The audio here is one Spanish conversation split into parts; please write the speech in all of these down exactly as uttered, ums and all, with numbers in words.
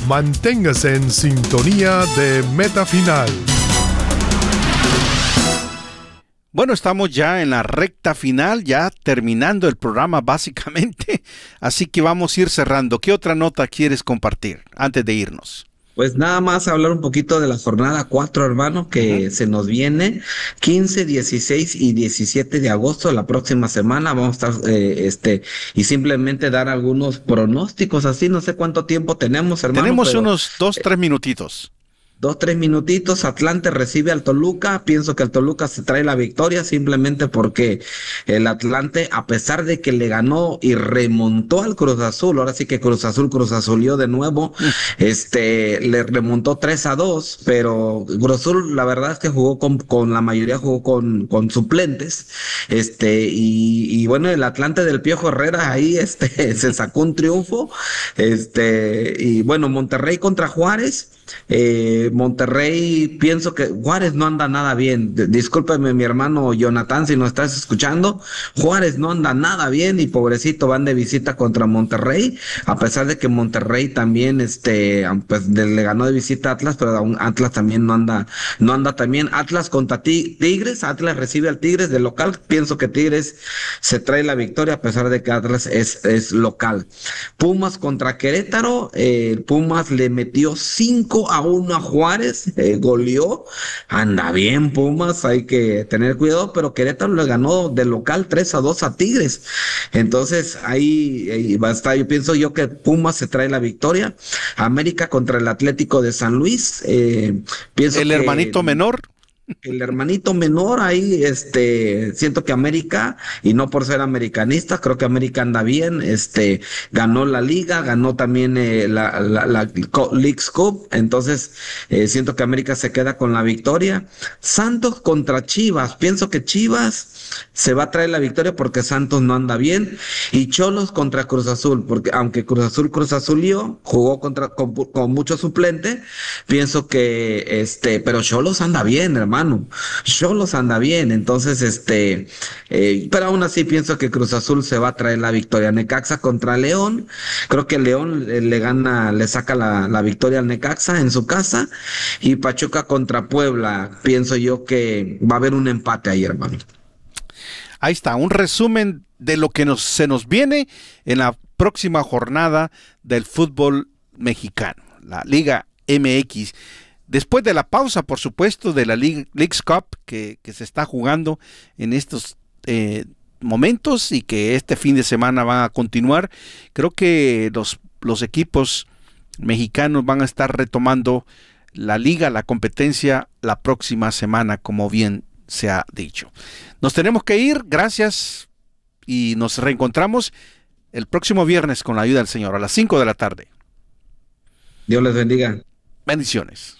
Manténgase en sintonía de Meta Final. Bueno, estamos ya en la recta final, ya terminando el programa básicamente, así que vamos a ir cerrando. ¿Qué otra nota quieres compartir antes de irnos? Pues nada más hablar un poquito de la jornada cuatro, hermano, que uh-huh. se nos viene quince, dieciséis y diecisiete de agosto, la próxima semana. Vamos a estar, eh, este, y simplemente dar algunos pronósticos así, no sé cuánto tiempo tenemos, hermano. Tenemos pero, unos dos, tres minutitos. Dos, tres minutitos. Atlante recibe al Toluca. Pienso que el Toluca se trae la victoria simplemente porque el Atlante, a pesar de que le ganó y remontó al Cruz Azul, ahora sí que Cruz Azul Cruz Azulió de nuevo, este, le remontó tres a dos, pero Cruz Azul la verdad es que jugó con, con la mayoría jugó con, con suplentes, este, y, y bueno, el Atlante del Piojo Herrera ahí, este, se sacó un triunfo, este, y bueno, Monterrey contra Juárez. Eh, Monterrey, pienso que Juárez no anda nada bien. D- discúlpeme mi hermano Jonathan si no estás escuchando, Juárez no anda nada bien y pobrecito van de visita contra Monterrey, a pesar de que Monterrey también este pues de, le ganó de visita a Atlas, pero aún Atlas también no anda no anda tan bien. Atlas contra ti- Tigres, Atlas recibe al Tigres de local, pienso que Tigres se trae la victoria a pesar de que Atlas es, es local. Pumas contra Querétaro, eh, Pumas le metió cinco a uno a Juárez, eh, goleó, anda bien Pumas, hay que tener cuidado, pero Querétaro le ganó de local tres a dos a Tigres, entonces ahí, ahí va a estar, yo pienso yo que Pumas se trae la victoria. América contra el Atlético de San Luis, eh, pienso el que hermanito menor. El hermanito menor ahí, este, siento que América, y no por ser americanista, creo que América anda bien, este, ganó la liga, ganó también eh, la, la, la Leagues Cup, entonces eh, siento que América se queda con la victoria. Santos contra Chivas, pienso que Chivas se va a traer la victoria porque Santos no anda bien, y Xolos contra Cruz Azul, porque aunque Cruz Azul Cruz Azulió, jugó contra, con, con mucho suplente, pienso que, este, pero Xolos anda bien, hermano. Mano, Xolos anda bien, entonces este, eh, pero aún así pienso que Cruz Azul se va a traer la victoria. Necaxa contra León, creo que León eh, le gana, le saca la, la victoria al Necaxa en su casa, y Pachuca contra Puebla, pienso yo que va a haber un empate ahí, hermano. Ahí está, un resumen de lo que nos, se nos viene en la próxima jornada del fútbol mexicano, la Liga M X. Después de la pausa, por supuesto, de la League, Leagues Cup que, que se está jugando en estos eh, momentos y que este fin de semana va a continuar, creo que los, los equipos mexicanos van a estar retomando la liga, la competencia la próxima semana, como bien se ha dicho. Nos tenemos que ir, gracias, y nos reencontramos el próximo viernes con la ayuda del Señor a las cinco de la tarde. Dios les bendiga. Bendiciones.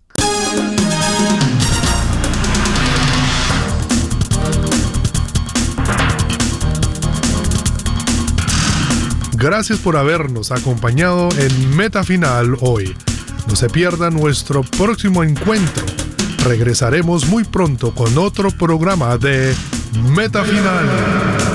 Gracias por habernos acompañado en Meta Final hoy. No se pierda nuestro próximo encuentro. Regresaremos muy pronto con otro programa de Meta Final.